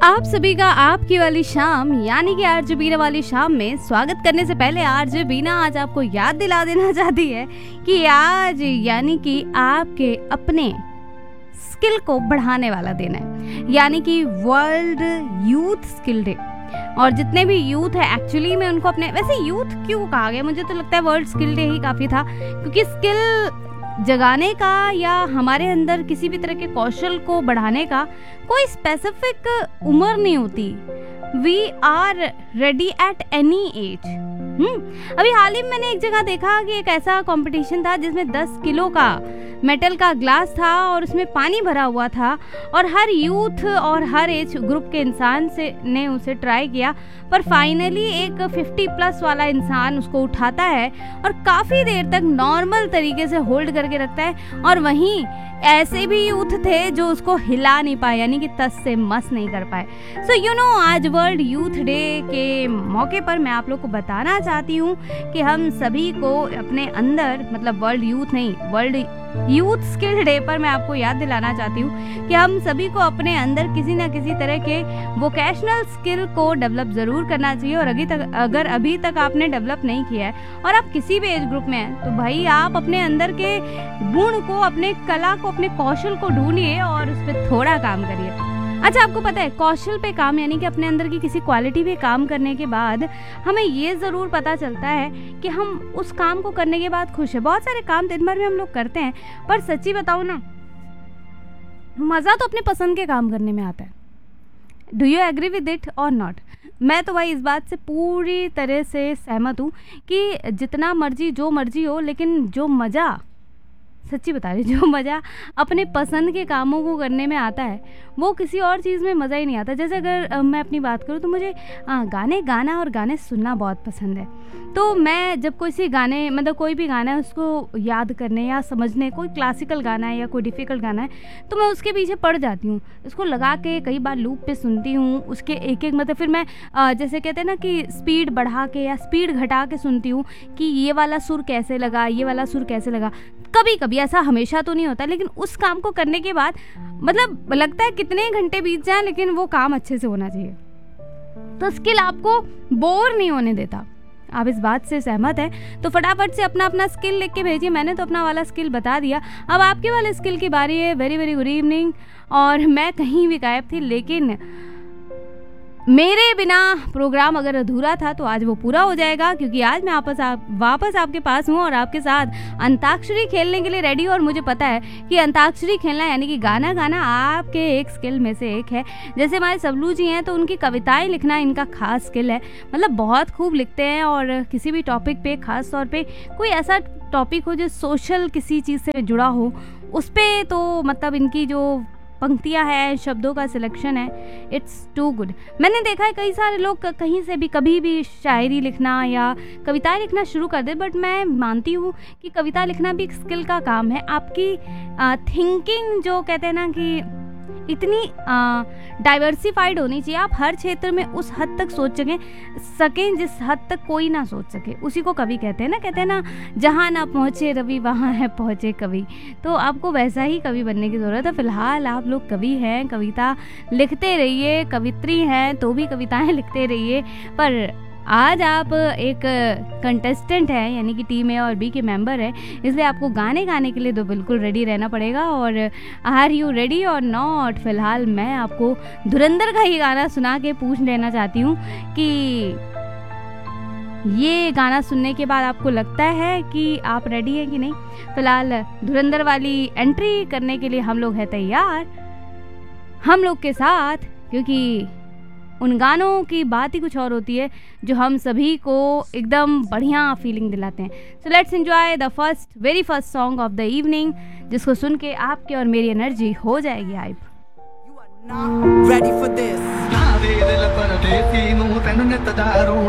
आप सभी का आपकी वाली शाम यानी कि आरजे बीना वाली शाम में स्वागत करने से पहले आरजे बीना आज आपको याद दिला देना चाहती है कि आज यानी कि आपके अपने स्किल को बढ़ाने वाला दिन है, यानी कि वर्ल्ड यूथ स्किल डे। और जितने भी यूथ है एक्चुअली में उनको अपने, वैसे यूथ क्यों कहा गया, मुझे तो लगता है वर्ल्ड स्किल डे ही काफ़ी था, क्योंकि स्किल जगाने का या हमारे अंदर किसी भी तरह के कौशल को बढ़ाने का कोई स्पेसिफिक उम्र नहीं होती। We are ready at any as. अभी हाल ही में मैंने एक जगह देखा कि एक ऐसा कंपटीशन था जिसमें 10 किलो का मेटल का ग्लास था और उसमें पानी भरा हुआ था और हर यूथ और हर एज ग्रुप के इंसान ने उसे ट्राई किया, पर फाइनली एक 50 प्लस वाला इंसान उसको उठाता है और काफ़ी देर तक नॉर्मल तरीके से होल्ड करके रखता है, और वहीं ऐसे भी यूथ थे जो उसको हिला नहीं पाए, यानी कि तस से मस नहीं कर पाए। सो आज वर्ल्ड यूथ डे के मौके पर मैं आप लोग को बताना चाहती हूँ कि हम सभी को अपने अंदर, मतलब वर्ल्ड यूथ नहीं, वर्ल्ड यूथ स्किल डे पर मैं आपको याद दिलाना चाहती हूँ कि हम सभी को अपने अंदर किसी न किसी तरह के वोकेशनल स्किल को डेवलप ज़रूर करना चाहिए। और अगर अभी तक आपने डेवलप नहीं किया है और आप किसी भी एज ग्रुप में हैं, तो भाई आप अपने अंदर के गुण को, अपने कला को, अपने कौशल को ढूंढिए और उस पर थोड़ा काम करिए। अच्छा, आपको पता है कौशल पे काम यानी कि अपने अंदर की किसी क्वालिटी पे काम करने के बाद हमें ये ज़रूर पता चलता है कि हम उस काम को करने के बाद खुश हैं। बहुत सारे काम दिन भर में हम लोग करते हैं, पर सच्ची बताऊँ ना, मज़ा तो अपने पसंद के काम करने में आता है। Do you agree with it और नॉट? मैं तो भाई इस बात से पूरी तरह से सहमत हूँ कि जितना मर्जी जो मर्जी हो, लेकिन जो मज़ा, सच्ची बता रही, जो मज़ा अपने पसंद के कामों को करने में आता है वो किसी और चीज़ में मज़ा ही नहीं आता। जैसे अगर मैं अपनी बात करूँ तो मुझे गाना और गाने सुनना बहुत पसंद है। तो मैं जब कोई गाने, मतलब कोई भी गाना है उसको याद करने या समझने, कोई क्लासिकल गाना है या कोई डिफ़िकल्ट गाना है, तो मैं उसके पीछे पड़ जाती हूँ। उसको लगा के कई बार लूप पे सुनती हूँ, उसके एक एक मतलब फिर मैं जैसे कहते हैं ना कि स्पीड बढ़ा के या स्पीड घटा के सुनती हूँ कि ये वाला सुर कैसे लगा, ये वाला सुर कैसे लगा। कभी कभी, ऐसा हमेशा तो नहीं होता, लेकिन उस काम को करने के बाद मतलब लगता है कितने घंटे बीत जाएं, लेकिन वो काम अच्छे से होना चाहिए। तो स्किल आपको बोर नहीं होने देता। आप इस बात से सहमत हैं तो फटाफट से अपना अपना स्किल लिख के भेजिए। मैंने तो अपना वाला स्किल बता दिया, अब आपके वाले स्किल की बारी है। Very very good evening. और मैं कहीं भी गायब थी, लेकिन मेरे बिना प्रोग्राम अगर अधूरा था तो आज वो पूरा हो जाएगा, क्योंकि आज मैं वापस आपके पास हूँ और आपके साथ अंताक्षरी खेलने के लिए रेडी। और मुझे पता है कि अंताक्षरी खेलना यानी कि गाना गाना आपके एक स्किल में से एक है। जैसे हमारे सबलू जी हैं तो उनकी कविताएं लिखना इनका खास स्किल है, मतलब बहुत खूब लिखते हैं। और किसी भी टॉपिक पे, खास तौर पे कोई ऐसा टॉपिक हो जो सोशल किसी चीज़ से जुड़ा हो, उस पर तो मतलब इनकी जो पंक्तियाँ हैं, शब्दों का सिलेक्शन है, इट्स टू गुड। मैंने देखा है कई सारे लोग कहीं से भी कभी भी शायरी लिखना या कविताएं लिखना शुरू कर दे, बट मैं मानती हूँ कि कविता लिखना भी एक स्किल का काम है। आपकी थिंकिंग जो कहते हैं ना कि इतनी डाइवर्सिफाइड होनी चाहिए, आप हर क्षेत्र में उस हद तक सोच सकें जिस हद तक कोई ना सोच सके। उसी को कवि कहते हैं ना, जहाँ ना पहुँचे रवि वहाँ है पहुँचे कवि। तो आपको वैसा ही कवि बनने की ज़रूरत है। फिलहाल आप लोग कवि हैं, कविता लिखते रहिए, कवित्री हैं तो भी कविताएं लिखते रहिए। पर आज आप एक कंटेस्टेंट हैं, यानी कि टीम ए और बी के मेंबर हैं, इसलिए आपको गाने गाने के लिए तो बिल्कुल रेडी रहना पड़ेगा। और आर यू रेडी और नॉट? फिलहाल मैं आपको धुरंधर का ही गाना सुना के पूछ लेना चाहती हूँ कि ये गाना सुनने के बाद आपको लगता है कि आप रेडी हैं कि नहीं। फिलहाल धुरंधर वाली एंट्री करने के लिए हम लोग हैं तैयार, हम लोग के साथ, क्योंकि उन गानों की बात ही कुछ और होती है जो हम सभी को एकदम बढ़िया फीलिंग दिलाते हैं। So let's enjoy the very first song of the evening, जिसको सुन के आपके और मेरी एनर्जी हो जाएगी हाइप।